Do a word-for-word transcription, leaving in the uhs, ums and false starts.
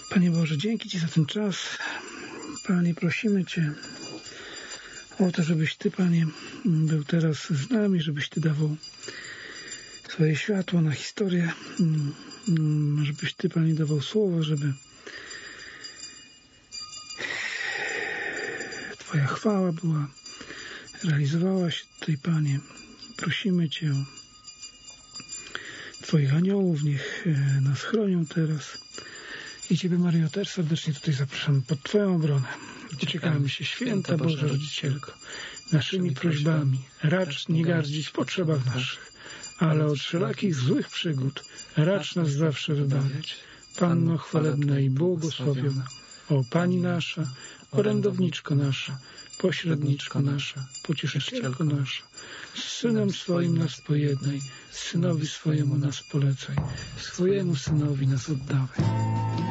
Panie Boże, dzięki Ci za ten czas. Panie, prosimy Cię o to, żebyś Ty, Panie, był teraz z nami, żebyś Ty dawał swoje światło na historię, żebyś Ty, Panie, dawał słowo, żeby Twoja chwała była, realizowała się tutaj, Panie. Prosimy Cię o Twoich aniołów, niech nas chronią teraz. I Ciebie, Maryjo, też serdecznie tutaj zapraszam pod Twoją obronę. Uciekamy się, święta Boża Rodzicielko, naszymi prośbami, racz nie gardzić w potrzebach naszych, ale od wszelakich złych przygód racz nas zawsze wybawiać. Panno chwalebna i błogosławiona, o Pani nasza, orędowniczko nasza, pośredniczko nasza, pocieszycielko nasza, z Synem swoim nas pojednaj, Synowi swojemu nas polecaj, swojemu Synowi nas oddawaj.